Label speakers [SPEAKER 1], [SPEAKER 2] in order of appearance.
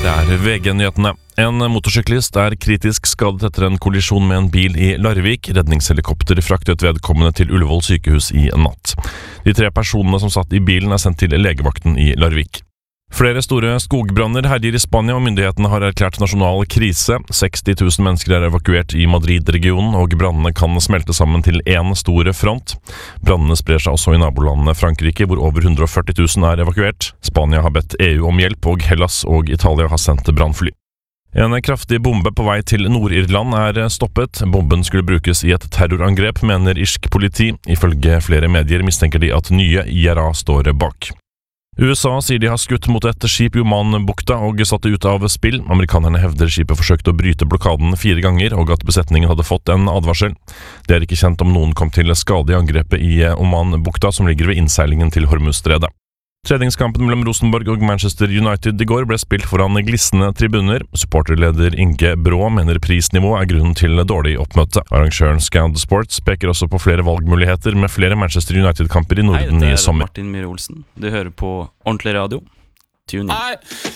[SPEAKER 1] Her VG-nyhetene. En motorsyklist kritisk skadet etter en kollisjon med en bil i Larvik. Redningshelikopter fraktet vedkommende til Ullevål sykehus i natt. De 3 personene som satt i bilen sendt til legevakten i Larvik. Flere store skogbranner herjer i Spania, og myndighetene har erklært nasjonal krise. 60 000 mennesker evakuert i Madrid-regionen, og brannene kan smelte sammen til en stor front. Brannene sprer seg også i nabolandet Frankrike, hvor over 140 000 evakuert. Spania har bedt EU om hjelp, og Hellas og Italia har sendt brannfly. En kraftig bombe på vei til Nord-Irland stoppet. Bomben skulle brukes i et terrorangrep, mener irsk politi. Ifølge flere medier mistenker de at nye IRA står bak. USA sier de har skutt mot et skip i Oman-bukta og satt det ut av spill. Amerikanerne hevder skipet forsøkte å bryte blokaden 4 ganger, og at besetningen hadde fått en advarsel. Det ikke kjent om noen kom til skade i angrepet i Oman-bukta, som ligger ved innseilingen til Hormuzstredet. Treningskampen mellom Rosenborg og Manchester United i går ble spilt foran glissende tribuner. Supporterleder Inge Brå mener prisnivå grunnen til dårlig oppmøte. Arrangøren Scout Sports peker også på flere valgmuligheter med flere Manchester United-kamper i Norden i sommer.
[SPEAKER 2] Martin Myhre Olsen. Du hører på Ordentlig Radio. Tune in.